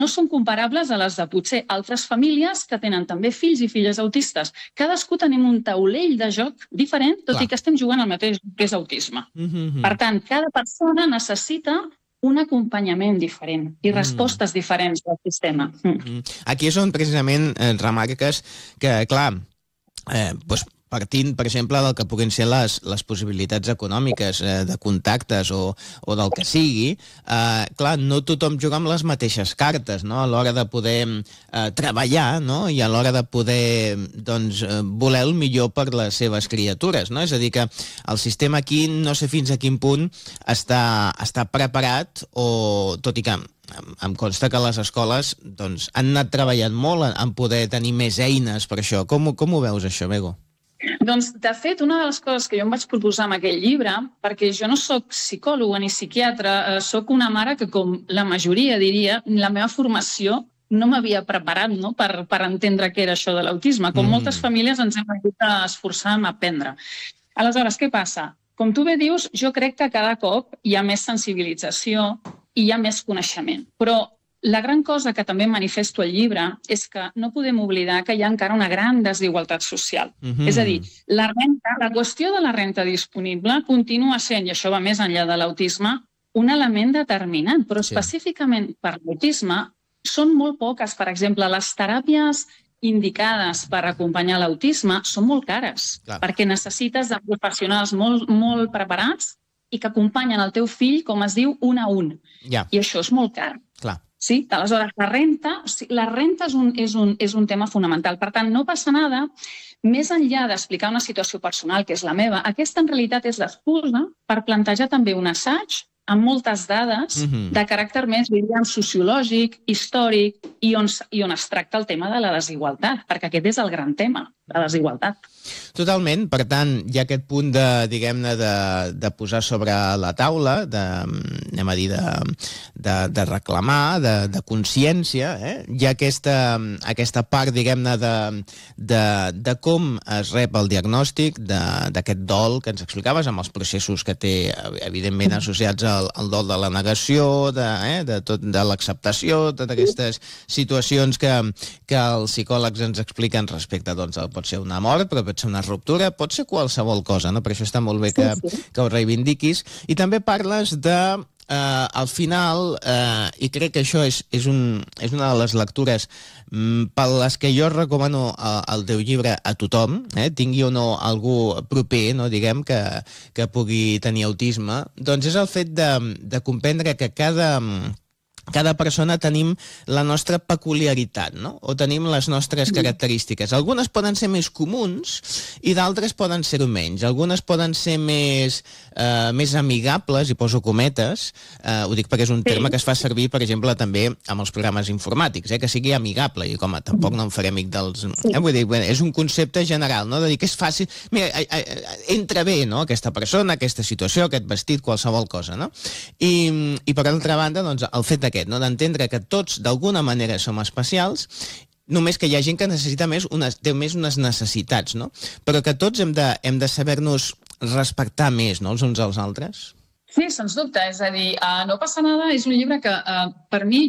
no són comparables a les de potser altres famílies que tenen també fills i filles autistes. Cadascú tenim un taulell de joc diferent, tot i que estem jugant al mateix, que és autisme. Per tant, cada persona necessita un acompanyament diferent i respostes diferents del sistema. Aquí és on precisament remarques que, clar, partint, per exemple, del que puguin ser les possibilitats econòmiques, de contactes o del que sigui, clar, no tothom juga amb les mateixes cartes, no?, a l'hora de poder treballar, no?, i a l'hora de poder, doncs, voler el millor per les seves criatures, no? És a dir, que el sistema aquí no sé fins a quin punt està preparat, o tot i que em consta que les escoles doncs, han anat treballant molt en poder tenir més eines per això. Com ho veus, això, Bego? Doncs, de fet, una de les coses que jo em vaig proposar amb aquell llibre, perquè jo no sóc psicòloga ni psiquiatra, sóc una mare que, com la majoria diria, la meva formació no m'havia preparat, no?, per entendre què era això de l'autisme. Com moltes famílies ens hem hagut d'esforçar en aprendre. Aleshores, què passa? Com tu bé dius, jo crec que cada cop hi ha més sensibilització i hi ha més coneixement. Però la gran cosa que també manifesto al llibre és que no podem oblidar que hi ha encara una gran desigualtat social. És a dir, la qüestió de la renta disponible continua sent, i això va més enllà de l'autisme, un element determinant, però específicament per l'autisme són molt poques. Per exemple, les teràpies indicades per acompanyar l'autisme són molt cares, perquè necessites de professionals molt preparats i que acompanyen el teu fill, com es diu, un a un. I això és molt car. Sí? Aleshores, la renta és un tema fonamental. Per tant, no passa nada, més enllà d'explicar una situació personal, que és la meva, aquesta en realitat és l'excusa per plantejar també un assaig amb moltes dades de caràcter més, diríem, sociològic, històric, i on es tracta el tema de la desigualtat, perquè aquest és el gran tema, la desigualtat. Totalment. Per tant, hi ha aquest punt diguem-ne, de posar sobre la taula, anem a dir, de reclamar, de consciència. Hi ha aquesta part, diguem-ne, de com es rep el diagnòstic, d'aquest dol que ens explicaves, amb els processos que té, evidentment, associats al dol de la negació, de l'acceptació, totes aquestes situacions que els psicòlegs ens expliquen respecte, doncs, pot ser una mort, però pot ser una ruptura, pot ser qualsevol cosa, no? Per això està molt bé que ho reivindiquis. I també parles de, al final, i crec que això és una de les lectures per les que jo recomano el teu llibre a tothom, tingui o no algú proper, no, diguem, que pugui tenir autisme, doncs és el fet de comprendre que cada persona tenim la nostra peculiaritat, no? O tenim les nostres característiques. Algunes poden ser més comuns i d'altres poden ser-ho menys. Algunes poden ser més amigables, i poso cometes, ho dic perquè és un terme que es fa servir, per exemple, també amb els programes informàtics, que sigui amigable, i com tampoc no em faré amic dels... Vull dir, és un concepte general, no? De dir que és fàcil... Mira, entra bé, no?, aquesta persona, aquesta situació, aquest vestit, qualsevol cosa, no? I per altra banda, doncs, el fet d'aquest, no?, d'entendre que tots d'alguna manera som especials, només que hi ha gent que necessita té més unes necessitats, no? Però que tots hem de saber-nos respectar més, no?, els uns als altres. Sí, sens dubte. És a dir, no passa nada és un llibre que, per mi,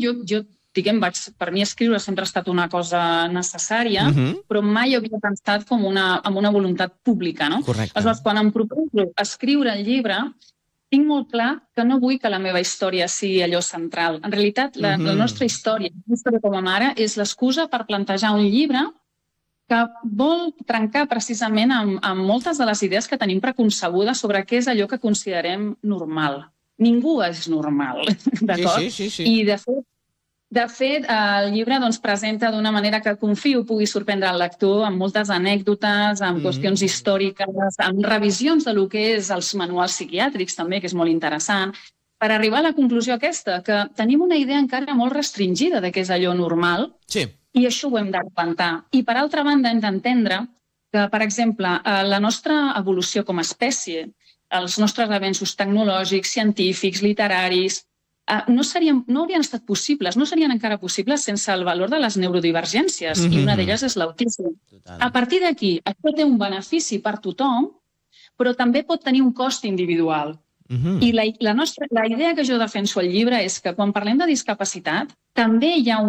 per mi escriure sempre ha estat una cosa necessària, però mai havia pensat com amb una voluntat pública, no? Correcte. Aleshores, quan em proposo escriure el llibre, tinc molt clar que no vull que la meva història sigui allò central. En realitat, la nostra història com a mare és l'excusa per plantejar un llibre que vol trencar precisament amb moltes de les idees que tenim preconcebudes sobre què és allò que considerem normal. Ningú és normal, d'acord? Sí. I, de fet, el llibre presenta d'una manera que confio pugui sorprendre el lector amb moltes anècdotes, amb qüestions històriques, amb revisions de lo que és els manuals psiquiàtrics també, que és molt interessant, per arribar a la conclusió aquesta, que tenim una idea encara molt restringida de què és allò normal, i això ho hem de replantar. I, per altra banda, hem d'entendre que, per exemple, la nostra evolució com a espècie, els nostres avenços tecnològics, científics, literaris, no haurien estat possibles, no serien encara possibles sense el valor de les neurodivergències, i una d'elles és l'autisme. A partir d'aquí, això té un benefici per tothom, però també pot tenir un cost individual. I la idea que jo defenso al llibre és que quan parlem de discapacitat també hi ha